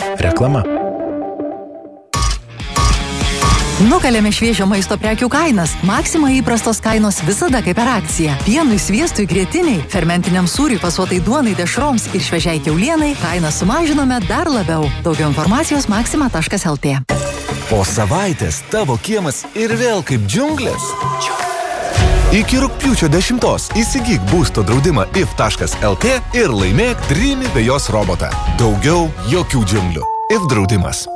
Reklama. Nukalėme šviežio maisto prekių kainas. Maxima įprastos kainos visada kaip per akciją. Pienui, sviestui, grietiniai, fermentiniam sūriui, pasuotai duonai, dešroms ir šviežiai kiaulienai kainą sumažinome dar labiau. Daugiau informacijos maxima.lt. Po savaitės tavo kiemas ir vėl kaip džiunglės. Iki rugpjūčio 10 įsigyk būsto draudimą if.lt ir laimėk Dreamy vejos robotą. Daugiau jokių džiunglių. If draudimas.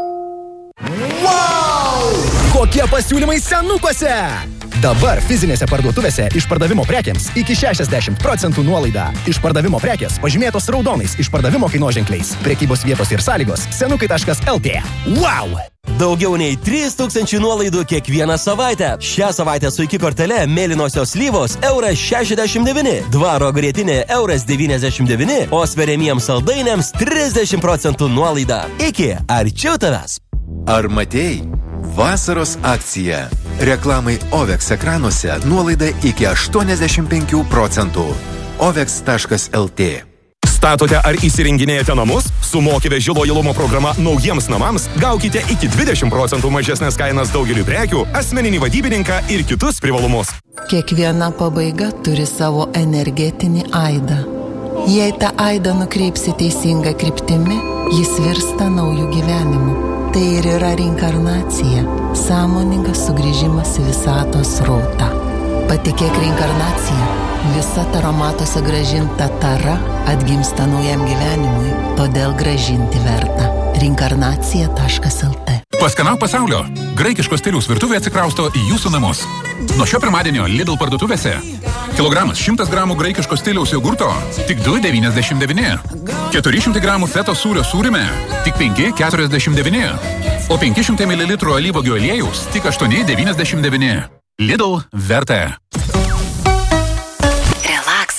Kokie pasiūlymai senukose? Dabar fizinėse parduotuvėse išpardavimo prekiams iki 60% nuolaida. Išpardavimo prekės pažymėtos raudonais išpardavimo kainoženkliais. Prekybos vietos ir sąlygos senukai.lt. Wow! Daugiau nei 3000 nuolaidų kiekvieną savaitę. Šią savaitę su iki kortele mėlynosios slyvos €69, dvaro grietinė €99, o sveriamiems saldainiams 30% nuolaida. Iki arčiau tavęs. Ar matei? Vasaros akcija. Reklamai OVEX ekranuose nuolaida iki 85%. OVEX.lt. Statote ar įsirenginėjate namus? Su Moki veži lojalumo programa naujiems namams gaukite iki 20% mažesnės kainas daugeliu prekių, asmeninį vadybininką ir kitus privalumus. Kiekviena pabaiga turi savo energetinį aidą. Jei tą aidą nukreipsi teisinga kryptimi, jis virsta naujų gyvenimų. Tai ir yra reinkarnacija, sąmoningas sugrįžimas į visatos srautą. Patikėk reinkarnacija, visa taromatuose gražinta tara atgimsta naujam gyvenimui, todėl gražinti verta. Reinkarnacija.lt. Paskanauk pasaulio. Graikiškos stiliaus virtuvė atsikrausto į jūsų namus. Nuo šio pirmadienio Lidl parduotuvėse. Kilogramas 100 gramų graikiškos stiliaus jogurto tik 2,99. 400 gramų fetos sūrio sūrime tik 5,49. O 500 ml alyvuogių aliejaus tik 8,99. Lidl verta.